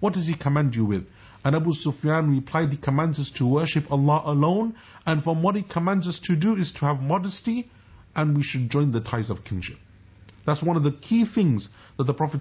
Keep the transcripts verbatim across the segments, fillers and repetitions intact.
What does He command you with? And Abu Sufyan replied, He commands us to worship Allah alone, and from what He commands us to do is to have modesty, and we should join the ties of kinship. That's one of the key things that the Prophet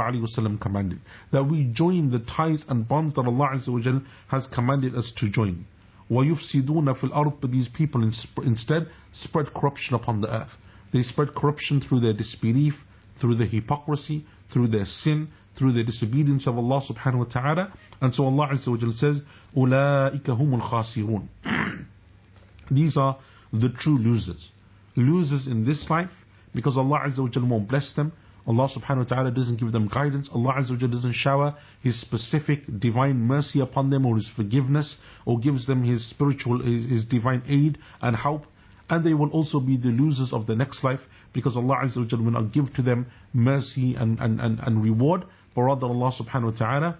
ﷺ commanded, that we join the ties and bonds that Allah Azza wa Jal has commanded us to join. وَيُفْسِدُونَ فِي الْأَرْضِ But these people instead spread corruption upon the earth. They spread corruption through their disbelief, through their hypocrisy, through their sin, through their disobedience of Allah subhanahu wa ta'ala. And so Allah Azza wa Jal says, أُولَٰئِكَ هُمُ الْخَاسِرُونَ These are the true losers. Losers in this life, because Allah Azza wa Jal won't bless them. Allah subhanahu wa ta'ala doesn't give them guidance. Allah Azza wa Jal doesn't shower His specific divine mercy upon them, or His forgiveness, or gives them His spiritual, His, His divine aid and help. And they will also be the losers of the next life, because Allah Azza wa Jal will not give to them mercy and, and, and, and reward, but rather Allah subhanahu wa ta'ala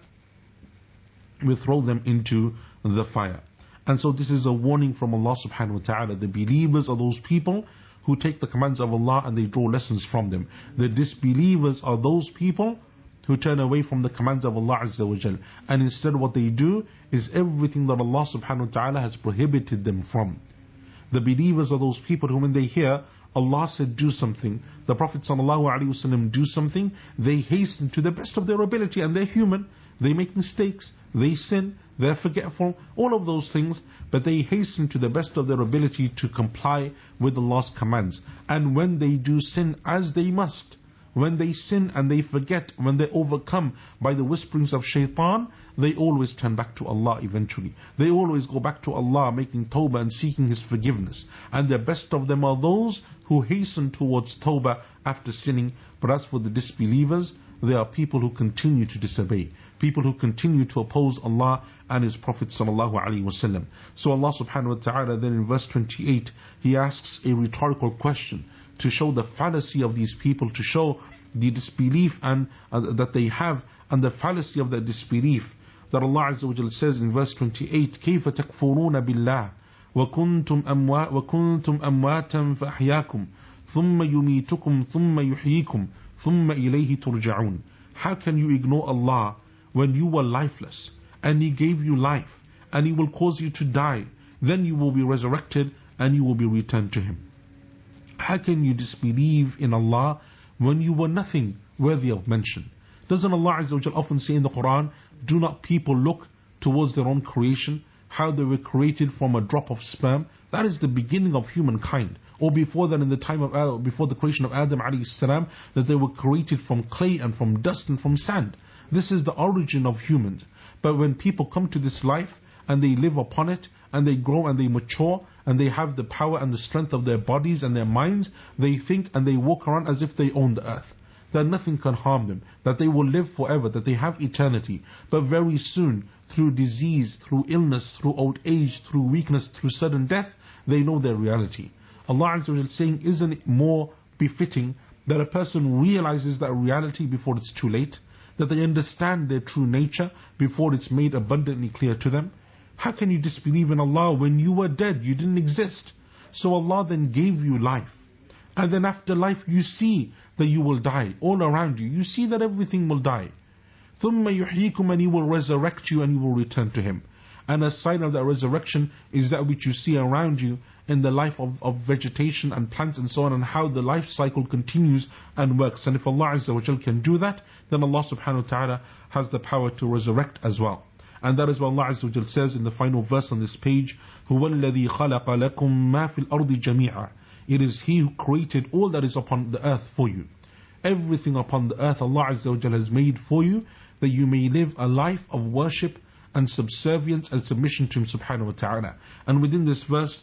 will throw them into the fire. And so this is a warning from Allah subhanahu wa ta'ala. The believers are those people who take the commands of Allah and they draw lessons from them. The disbelievers are those people who turn away from the commands of Allah Azza wa Jal, and instead what they do is everything that Allah subhanahu wa ta'ala has prohibited them from. The believers are those people who, when they hear Allah said do something, the Prophet sallallahu alaihi wasallam do something, they hasten to the best of their ability, and they're human, they make mistakes, they sin, they're forgetful, all of those things, but they hasten to the best of their ability to comply with Allah's commands. And when they do sin, as they must, when they sin and they forget, when they're overcome by the whisperings of shaitan, they always turn back to Allah eventually. They always go back to Allah, making tawbah and seeking His forgiveness. And the best of them are those who hasten towards tawbah after sinning. But as for the disbelievers, they are people who continue to disobey, people who continue to oppose Allah and His Prophet sallallahu alaihi wasallam. So Allah subhanahu wa ta'ala then in verse twenty-eight, He asks a rhetorical question to show the fallacy of these people, to show the disbelief and uh, that they have, and the fallacy of their disbelief. That Allah Azza wa Jalla says in verse twenty-eight, كيف تكفرون بالله وكنتم أموات وكنتم أمواتا فأحياكم ثم يميتكم ثم يحييكم ثم إليه ترجعون. How can you ignore Allah when you were lifeless and He gave you life and He will cause you to die, then you will be resurrected and you will be returned to Him? How can you disbelieve in Allah when you were nothing worthy of mention? Doesn't Allah Azza wa Jalla often say in the Quran, do not people look towards their own creation, how they were created from a drop of sperm? That is the beginning of humankind. Or before that, in the time of Adam, before the creation of Adam alayhi salam, that they were created from clay and from dust and from sand. This is the origin of humans. But when people come to this life and they live upon it and they grow and they mature and they have the power and the strength of their bodies and their minds, they think and they walk around as if they own the earth, that nothing can harm them, that they will live forever, that they have eternity. But very soon, through disease, through illness, through old age, through weakness, through sudden death, they know their reality. Allah Azza wa Jalla is saying, isn't it more befitting that a person realizes that reality before it's too late, that they understand their true nature before it's made abundantly clear to them? How can you disbelieve in Allah when you were dead, you didn't exist? So Allah then gave you life. And then after life you see that you will die all around you. You see that everything will die. ثُمَّ يُحْيِيكُمْ, and He will resurrect you and you will return to Him. And a sign of that resurrection is that which you see around you in the life of, of vegetation and plants and so on, and how the life cycle continues and works. And if Allah Azza wa Jal can do that, then Allah subhanahu wa ta'ala has the power to resurrect as well. And that is what Allah Azza wa Jal says in the final verse on this page, هُوَ الَّذِي خَلَقَ لَكُم مَا فِي الْأَرْضِ جَمِيعًا. It is He who created all that is upon the earth for you. Everything upon the earth Allah Azza wa Jal has made for you, that you may live a life of worship and subservience and submission to Him subhanahu wa ta'ala. And within this verse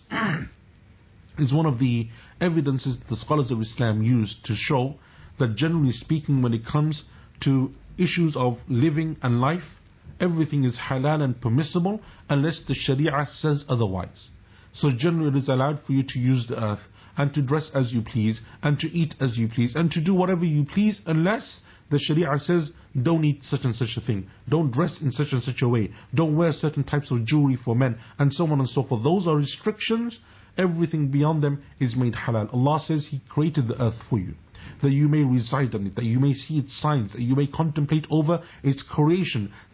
is one of the evidences that the scholars of Islam use to show that generally speaking, when it comes to issues of living and life, everything is halal and permissible unless the Sharia says otherwise. So generally it is allowed for you to use the earth and to dress as you please and to eat as you please and to do whatever you please, unless the Sharia says don't eat such and such a thing, don't dress in such and such a way, don't wear certain types of jewelry for men, and so on and so forth. Those are restrictions. Everything beyond them is made halal. Allah says He created the earth for you, that you may reside on it, that you may see its signs, that you may contemplate over its creation,